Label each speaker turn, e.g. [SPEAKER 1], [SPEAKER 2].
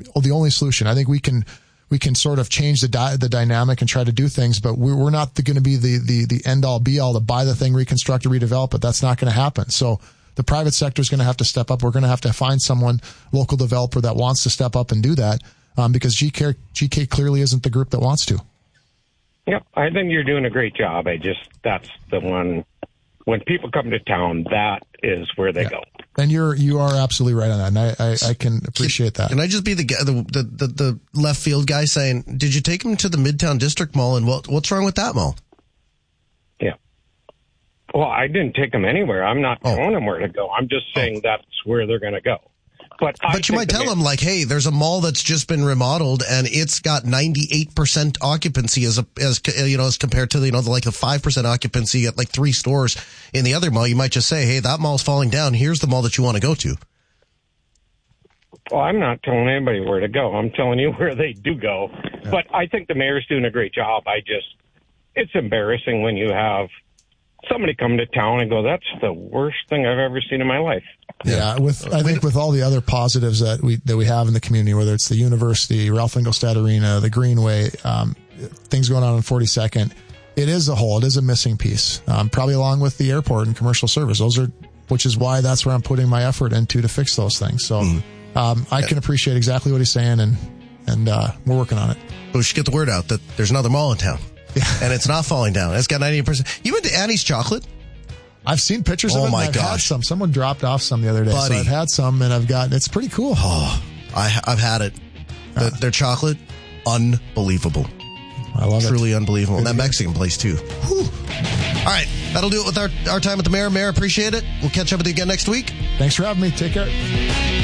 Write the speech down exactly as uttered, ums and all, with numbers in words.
[SPEAKER 1] the only solution. I think we can we can sort of change the di- the dynamic and try to do things, but we're, we're not going to be the, the, the end all be all to buy the thing, reconstruct it, redevelop it. That's not going to happen. So the private sector is going to have to step up. We're going to have to find someone, local developer, that wants to step up and do that, um, because G K, G K clearly isn't the group that wants to.
[SPEAKER 2] Yep, I think you're doing a great job. I just, that's the one, when people come to town, that is where they yeah. go.
[SPEAKER 1] And you're, you are absolutely right on that. And I, I, I can appreciate
[SPEAKER 3] can,
[SPEAKER 1] that.
[SPEAKER 3] Can I just be the, the, the, the, the left field guy saying, did you take him to the Midtown District Mall, and what, what's wrong with that mall?
[SPEAKER 2] Yeah. Well, I didn't take them anywhere. I'm not
[SPEAKER 3] oh.
[SPEAKER 2] telling them where to go. I'm just saying oh. that's where they're going to go. But,
[SPEAKER 3] but you might tell them, like, hey, there's a mall that's just been remodeled and it's got ninety-eight percent occupancy as a, as, you know, as compared to, you know, the, like a five percent occupancy at like three stores in the other mall. You might just say, hey, that mall's falling down. Here's the mall that you want to go to.
[SPEAKER 2] Well, I'm not telling anybody where to go. I'm telling you where they do go. Yeah. But I think the mayor's doing a great job. I just, it's embarrassing when you have somebody come to town and go, that's the worst thing I've ever seen in my life.
[SPEAKER 1] Yeah, with I think with all the other positives that we that we have in the community, whether it's the university, Ralph Engelstad Arena, the Greenway, um, things going on on forty-second, it is a hole. It is a missing piece, um, probably along with the airport and commercial service. Those are, which is why that's where I'm putting my effort into to fix those things. So mm. um, I yeah. can appreciate exactly what he's saying, and and uh, we're working on it.
[SPEAKER 3] We should get the word out that there's another mall in town. Yeah. And it's not falling down. It's got ninety percent. You went to Annie's Chocolate?
[SPEAKER 1] I've seen pictures
[SPEAKER 3] oh
[SPEAKER 1] of it.
[SPEAKER 3] My
[SPEAKER 1] and I've
[SPEAKER 3] gosh.
[SPEAKER 1] had some. Someone dropped off some the other day.
[SPEAKER 3] Buddy.
[SPEAKER 1] So I've had some, and I've gotten, it's pretty cool.
[SPEAKER 3] Oh, I, I've had it. The, uh, their chocolate, unbelievable.
[SPEAKER 1] I love
[SPEAKER 3] Truly
[SPEAKER 1] it.
[SPEAKER 3] Truly unbelievable. And that Mexican place, too. Whew. All right. That'll do it with our, our time with the mayor. Mayor, appreciate it. We'll catch up with you again next week.
[SPEAKER 1] Thanks for having me. Take care.